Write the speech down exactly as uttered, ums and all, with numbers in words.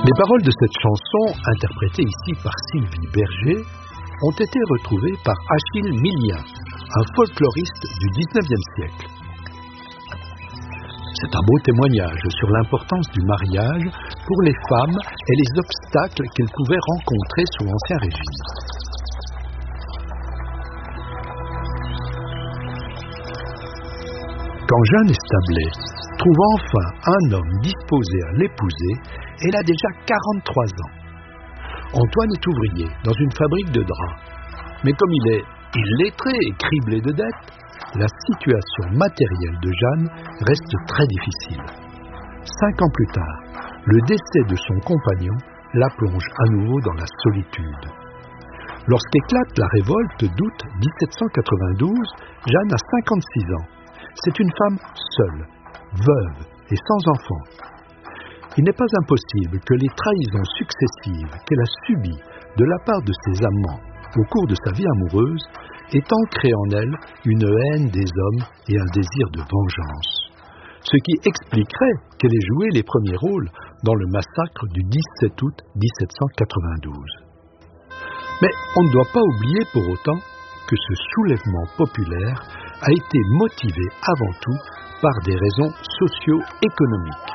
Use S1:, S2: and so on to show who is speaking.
S1: Les paroles de cette chanson, interprétée ici par Sylvie Berger, ont été retrouvées par Achille Millien, un folkloriste du dix-neuvième siècle. C'est un beau témoignage sur l'importance du mariage pour les femmes et les obstacles qu'elles pouvaient rencontrer sous l'Ancien Régime. Quand Jeanne Establet trouve enfin un homme disposé à l'épouser, elle a déjà quarante-trois ans. Antoine est ouvrier dans une fabrique de draps. Mais comme il est illettré et criblé de dettes, la situation matérielle de Jeanne reste très difficile. Cinq ans plus tard, le décès de son compagnon la plonge à nouveau dans la solitude. Lorsqu'éclate la révolte d'août dix-sept cent quatre-vingt-douze, Jeanne a cinquante-six ans. C'est une femme seule, veuve et sans enfant. Il n'est pas impossible que les trahisons successives qu'elle a subies de la part de ses amants au cours de sa vie amoureuse aient ancré en elle une haine des hommes et un désir de vengeance. Ce qui expliquerait qu'elle ait joué les premiers rôles dans le massacre du dix-sept août dix-sept cent quatre-vingt-douze. Mais on ne doit pas oublier pour autant que ce soulèvement populaire a été motivé avant tout par des raisons socio-économiques.